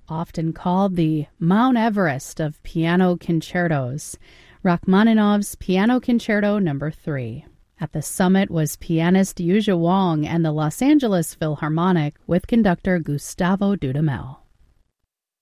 Often called the Mount Everest of piano concertos, Rachmaninoff's Piano Concerto No. 3. At the summit was pianist Yuzha Wang and the Los Angeles Philharmonic with conductor Gustavo Dudamel.